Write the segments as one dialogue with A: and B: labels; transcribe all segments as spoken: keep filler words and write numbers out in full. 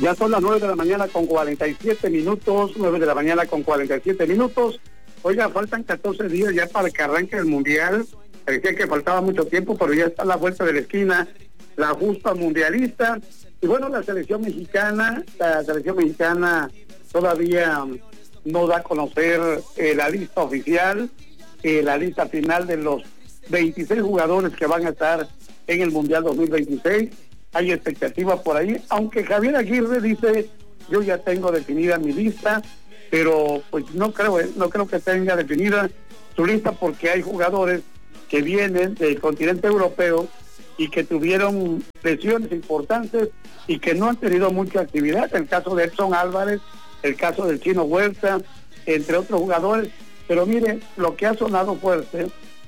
A: Ya son las nueve de la mañana con cuarenta y siete minutos, nueve de la mañana con cuarenta y siete minutos. Oiga, faltan catorce días ya para que arranque el Mundial. Parecía que faltaba mucho tiempo, pero ya está a la vuelta de la esquina la justa mundialista. Y bueno, la selección mexicana, la selección mexicana todavía no da a conocer eh, la lista oficial, eh, la lista final de los veintiséis jugadores que van a estar en el Mundial dos mil veintiséis. Hay expectativas por ahí, aunque Javier Aguirre dice, yo ya tengo definida mi lista, pero pues no creo, no creo que tenga definida su lista, porque hay jugadores que vienen del continente europeo y que tuvieron lesiones importantes y que no han tenido mucha actividad. El caso de Edson Álvarez, el caso del Chino Huerta, entre otros jugadores. Pero mire, lo que ha sonado fuerte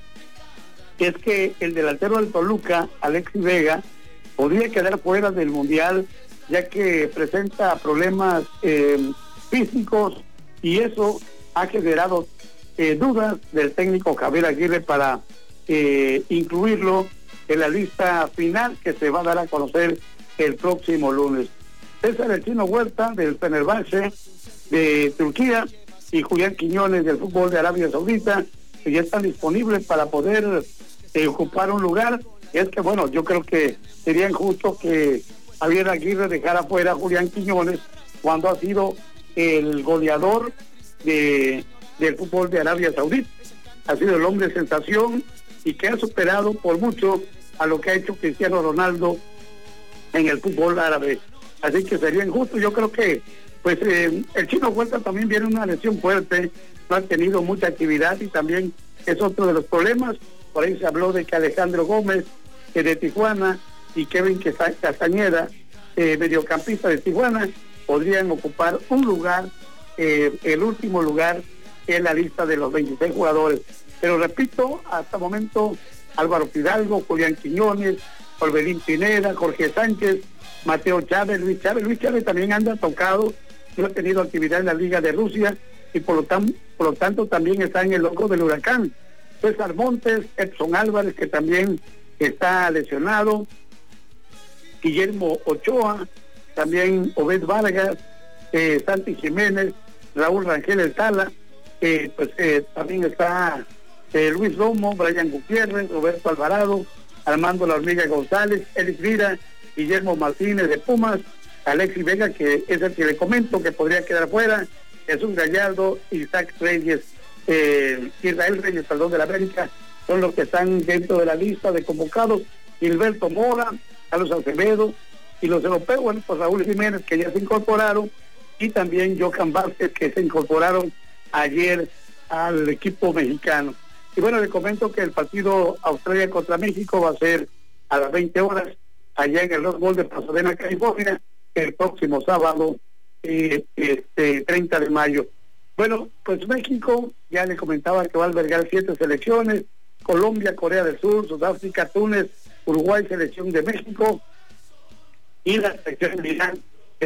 A: es que el delantero del Toluca, Alexis Vega, podría quedar fuera del Mundial, ya que presenta problemas eh, físicos, y eso ha generado eh, dudas del técnico Javier Aguirre para eh, incluirlo en la lista final que se va a dar a conocer el próximo lunes. César el Chino Huerta del Fenerbahce de Turquía y Julián Quiñones del fútbol de Arabia Saudita, que ya están disponibles para poder eh, ocupar un lugar. Y es que bueno, yo creo que sería injusto que Javier Aguirre dejara fuera a Julián Quiñones cuando ha sido el goleador de, del fútbol de Arabia Saudita. Ha sido el hombre sensación y que ha superado por mucho a lo que ha hecho Cristiano Ronaldo en el fútbol árabe. Así que sería injusto. Yo creo que pues eh, el Chino Huerta también viene una lesión fuerte, no ha tenido mucha actividad y también es otro de los problemas. Por ahí se habló de que Alejandro Gómez, que de Tijuana, y Kevin Castañeda, eh, mediocampista de Tijuana, podrían ocupar un lugar, eh, el último lugar en la lista de los veintiséis jugadores. Pero repito, hasta el momento, Álvaro Fidalgo, Julián Quiñones, Orbelín Pineda, Jorge Sánchez, Mateo Chávez, Luis Chávez. Luis Chávez también anda tocado, no ha tenido actividad en la Liga de Rusia y por lo, tan, por lo tanto también está en el ojo del huracán. César Montes, Edson Álvarez, que también está lesionado, Guillermo Ochoa, también Obed Vargas, eh, Santi Jiménez, Raúl Rangel El Sala, eh, pues eh, también está eh, Luis Romo, Brian Gutiérrez, Roberto Alvarado, Armando La Hormiga González, Eric Vira, Guillermo Martínez de Pumas, Alexis Vega, que es el que le comento que podría quedar fuera, Jesús Gallardo, Isaac Reyes, eh, Israel Reyes, perdón, de la América, son los que están dentro de la lista de convocados. Gilberto Mora, Carlos Acevedo, y los europeos, bueno, pues Raúl Jiménez, que ya se incorporaron, y también Johan Vázquez, que se incorporaron ayer al equipo mexicano. Y bueno, le comento que el partido Australia contra México va a ser a las veinte horas, allá en el Rose Bowl de Pasadena, California, el próximo sábado, eh, este treinta de mayo. Bueno, pues México, ya le comentaba que va a albergar siete selecciones: Colombia, Corea del Sur, Sudáfrica, Túnez, Uruguay, selección de México, y la selección de Irán.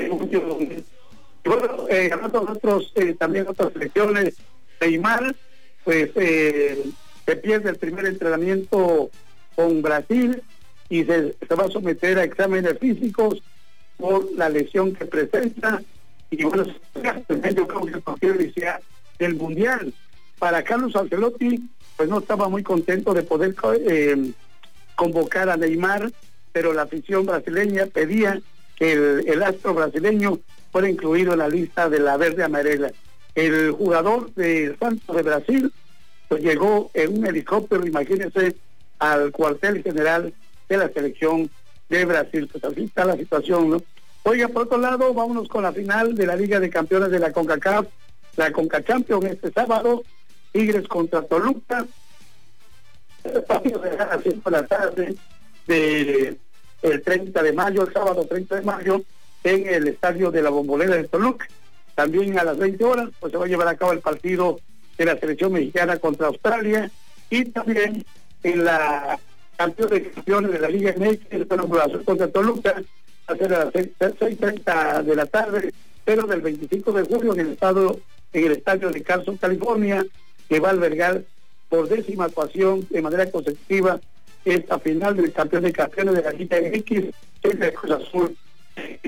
A: Y bueno, eh, otros, eh, también otras selecciones. Neymar, pues eh, se pierde el primer entrenamiento con Brasil y se, se va a someter a exámenes físicos por la lesión que presenta. Y bueno, yo creo que el partido inicial del Mundial. Para Carlos Ancelotti, pues no estaba muy contento de poder eh, convocar a Neymar, pero la afición brasileña pedía que el, el astro brasileño fuera incluido en la lista de la verde amarela. El jugador de Santos de Brasil pues llegó en un helicóptero, imagínense, al cuartel general de la selección de Brasil. Pues así está la situación, ¿no? Oiga, por otro lado, vámonos con la final de la Liga de Campeones de la CONCACAF, la CONCACHAMPIONS, este sábado, Tigres contra Toluca. El partido será a las cinco de la tarde de el treinta de mayo, el sábado treinta de mayo, en el estadio de la Bombonera de Toluca. También a las veinte horas, pues se va a llevar a cabo el partido de la selección mexicana contra Australia, y también en la campeón de campeones de la Liga M X, el colaboración contra Toluca, a ser a las seis treinta de la tarde, pero del veinticinco de julio en el estado, en el estadio de Carson, California, que va a albergar por décima ocasión de manera consecutiva esta final del campeón de campeones de la Liga M X, el Cruz Azul.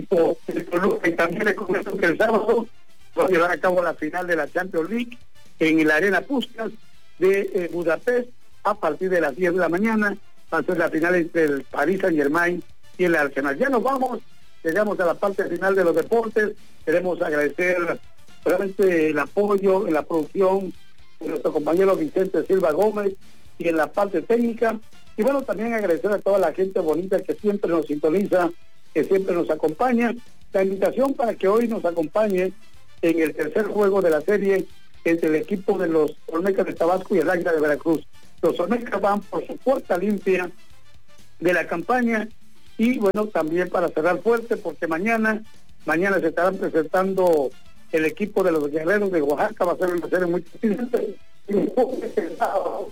A: equipo de Toluca. Y también les comento que el sábado va a llevar a cabo la final de la Champions League en la Arena Puskás de eh, Budapest a partir de las diez de la mañana. Va a ser la final entre el Paris Saint-Germain y el Arsenal. Ya nos vamos, llegamos a la parte final de los deportes. Queremos agradecer realmente el apoyo en la producción de nuestro compañero Vicente Silva Gómez y en la parte técnica. Y bueno, también agradecer a toda la gente bonita que siempre nos sintoniza, que siempre nos acompaña. La invitación para que hoy nos acompañe en el tercer juego de la serie entre el equipo de los Olmecas de Tabasco y el Águila de Veracruz. Los Olmecas van por su puerta limpia de la campaña y bueno, también para cerrar fuerte, porque mañana, mañana se estarán presentando el equipo de los Guerreros de Oaxaca. Va a ser una serie muy difícil. Y un poco pesado.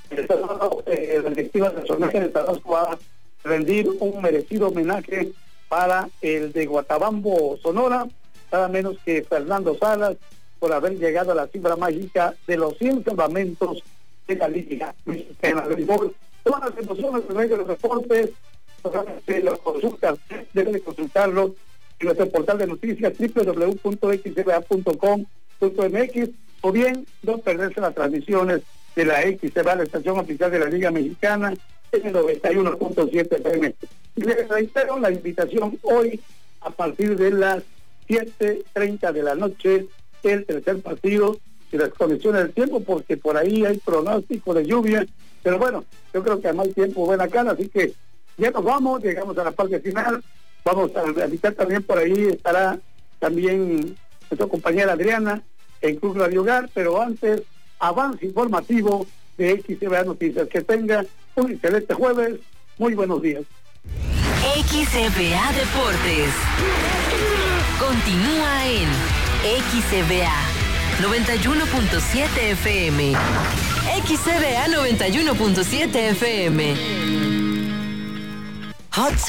A: La directiva de los Olmecas de Tabasco va a rendir un merecido homenaje para el de Guatabambo, Sonora, nada menos que Fernando Salas, por haber llegado a la cifra mágica de los cien salvamentos de la Liga Mexicana de Béisbol. Todas las emociones de los deportes, los consultas, deben de consultarlo en nuestro portal de noticias doble u doble u doble u punto x b a punto com punto m x, o bien no perderse las transmisiones de la X B A, la estación oficial de la Liga Mexicana, en el noventa y uno punto siete F M. Y les reitero la invitación hoy a partir de las siete treinta de la noche, el tercer partido y las condiciones del tiempo, porque por ahí hay pronóstico de lluvia, pero bueno, yo creo que hay mal tiempo buena cara, así que ya nos vamos, llegamos a la parte final. Vamos a realizar también por ahí, estará también nuestra compañera Adriana en Cruz Radio Hogar, pero antes, avance informativo de X B A Noticias. Que tenga un excelente jueves, muy buenos días.
B: X B A Deportes continúa en X B A noventa y uno punto siete F M. X B A noventa y uno punto siete F M. Hudson